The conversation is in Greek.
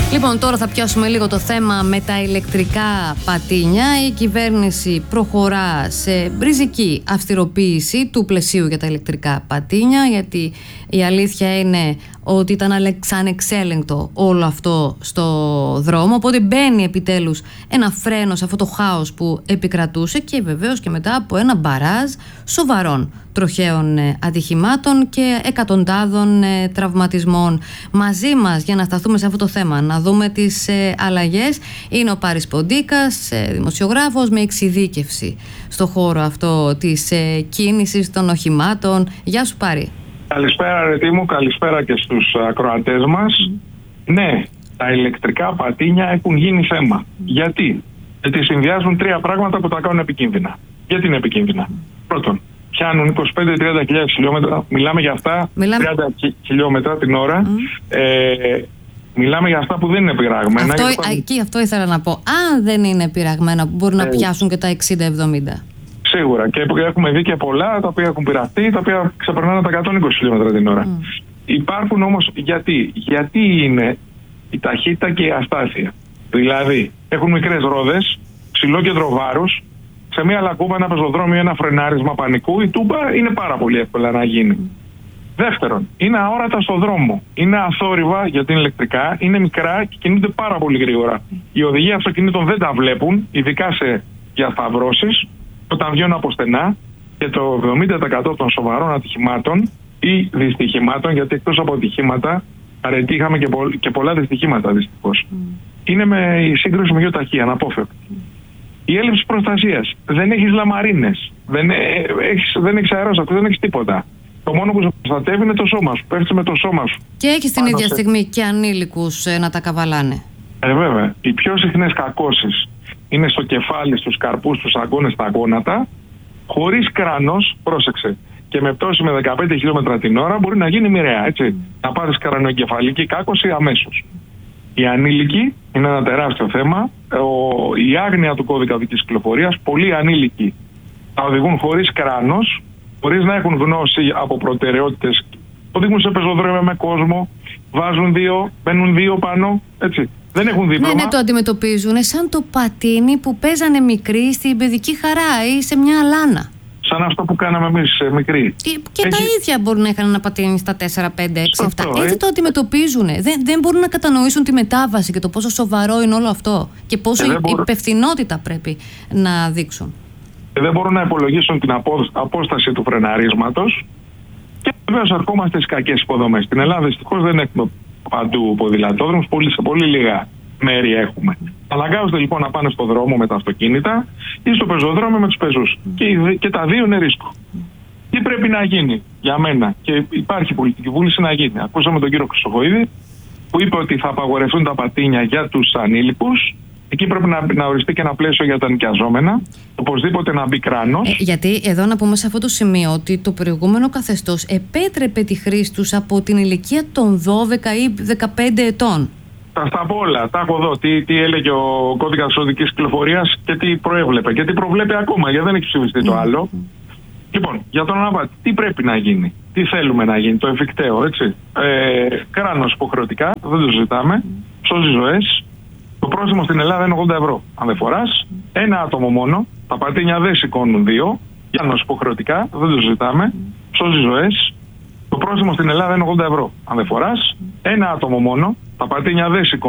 Λοιπόν, τώρα θα πιάσουμε λίγο το θέμα με τα ηλεκτρικά πατίνια. Η κυβέρνηση προχωρά σε ριζική αυστηροποίηση του πλαισίου για τα ηλεκτρικά πατίνια, γιατί η αλήθεια είναι ότι ήταν ανεξέλεγκτο όλο αυτό στο δρόμο, οπότε μπαίνει επιτέλους ένα φρένο σε αυτό το χάος που επικρατούσε και βεβαίως και μετά από ένα μπαράζ σοβαρών τροχαίων ατυχημάτων και εκατοντάδων τραυματισμών. Μαζί μας για να σταθούμε σε αυτό το θέμα, να δούμε τις αλλαγές, είναι ο Πάρης Ποντίκας, δημοσιογράφος με εξειδίκευση στο χώρο αυτό της κίνησης των οχημάτων. Γεια σου Πάρη. Καλησπέρα Ρετή μου, καλησπέρα και στους ακροατές μας. Ναι, τα ηλεκτρικά πατίνια έχουν γίνει θέμα. Γιατί? Γιατί συνδυάζουν τρία πράγματα που τα κάνουν επικίνδυνα. Γιατί είναι επικίνδυνα? Πρώτον, πιάνουν 25-30 χιλιόμετρα, μιλάμε για αυτά, 30 χιλιόμετρα την ώρα. Μιλάμε για αυτά που δεν είναι πειραγμένα. Αυτό ήθελα να πω. Αν δεν είναι πειραγμένα, που μπορεί να πιάσουν και τα 60-70. Σίγουρα. Και έχουμε δει και πολλά τα οποία έχουν πειραχτεί, τα οποία ξεπερνάνε τα 120 χιλιόμετρα την ώρα. Υπάρχουν όμως γιατί είναι η ταχύτητα και η αστάθεια. Δηλαδή, έχουν μικρές ρόδες, ψηλό κέντρο βάρους, σε μια λακκούβα, ένα πεζοδρόμιο, ένα φρενάρισμα πανικού, η τούμπα είναι πάρα πολύ εύκολα να γίνει. Δεύτερον, είναι αόρατα στο δρόμο. Είναι αθόρυβα γιατί είναι ηλεκτρικά, είναι μικρά και κινούνται πάρα πολύ γρήγορα. Οι οδηγοί αυτοκινήτων δεν τα βλέπουν, ειδικά σε διασταυρώσεις, όταν βγαίνουν από στενά, και το 70% των σοβαρών ατυχημάτων ή δυστυχημάτων, γιατί εκτός από ατυχήματα, αρετή είχαμε και πολλά δυστυχήματα δυστυχώς. Είναι με η σύγκρουση με γεωταχή, αναπόφευκτη. Η έλλειψη προστασίας. Δεν έχεις λαμαρίνες, δεν έχεις αερόσακους, δεν έχεις τίποτα. Το μόνο που σε προστατεύει είναι το σώμα σου. Πέφτεις με το σώμα σου. Και έχεις την ίδια στιγμή και ανήλικους να τα καβαλάνε. Βέβαια. Οι πιο συχνές κακώσεις είναι στο κεφάλι, στους καρπούς, στους αγκώνες, στα γόνατα, χωρίς κράνος, πρόσεξε. Και με πτώση με 15 χιλιόμετρα την ώρα μπορεί να γίνει μοιραία, έτσι. Να πάρεις κρανιοκεφαλική κάκωση αμέσως. Οι ανήλικοι είναι ένα τεράστιο θέμα. Η άγνοια του κώδικα οδικής κυκλοφορίας, πολλοί ανήλικοι τα οδηγούν χωρίς κράνος, χωρίς να έχουν γνώση από προτεραιότητες. Οδηγούν σε πεζοδρόμια με κόσμο, βάζουν δύο, μπαίνουν δύο πάνω, έτσι. Δεν έχουν δίπλωμα. Ναι, το αντιμετωπίζουν σαν το πατίνι που παίζανε μικροί στην παιδική χαρά ή σε μια αλάνα. Σαν αυτό που κάναμε εμείς μικροί. Και τα ίδια μπορούν να είχαν ένα πατίνι στα 4, 5, 6, 7. Έτσι το αντιμετωπίζουν. Δεν μπορούν να κατανοήσουν τη μετάβαση και το πόσο σοβαρό είναι όλο αυτό και πόσο υπευθυνότητα πρέπει να δείξουν. Δεν μπορούν να υπολογίσουν την απόσταση του φρεναρίσματος και βεβαίως ερχόμαστε στις κακές υποδομές. Στην Ελλάδα δυστυχώς δεν έχουμε παντού ποδηλατόδρομους, σε πολύ λίγα μέρη έχουμε. Αναγκάζονται λοιπόν να πάνε στο δρόμο με τα αυτοκίνητα ή στο πεζοδρόμιο με τους πεζούς. Και τα δύο είναι ρίσκο. Τι πρέπει να γίνει για μένα, και υπάρχει πολιτική βούληση να γίνει. Ακούσαμε τον κύριο Χρυσοχοΐδη που είπε ότι θα απαγορευτούν τα πατίνια για τους ανήλικους. Εκεί πρέπει να οριστεί και ένα πλαίσιο για τα νοικιαζόμενα. Οπωσδήποτε να μπει κράνος. Γιατί εδώ να πούμε σε αυτό το σημείο ότι το προηγούμενο καθεστώς επέτρεπε τη χρήση τους από την ηλικία των 12 ή 15 ετών. Στα όλα, τα έχω δω. Τι έλεγε ο κώδικας οδικής κυκλοφορίας και τι προέβλεπε. Και τι προβλέπει ακόμα, γιατί δεν έχει ψηφιστεί το άλλο. Λοιπόν, για τον αναβάτη, τι πρέπει να γίνει, τι θέλουμε να γίνει, το εφικταίο, έτσι. Κράνος υποχρεωτικά, δεν το ζητάμε. Σώζει ζωές. Το πρόστιμο στην Ελλάδα είναι 80 ευρώ. Αν δεν φοράς, ένα άτομο μόνο. Τα πατίνια δεν σηκώνουν δύο. Κράνος υποχρεωτικά, δεν το ζητάμε. Σώζει ζωές. Το πρόστιμο στην Ελλάδα είναι 80 ευρώ. Αν δεν φοράς, ένα άτομο μόνο. Τα πατίνια δεν σηκώνουν.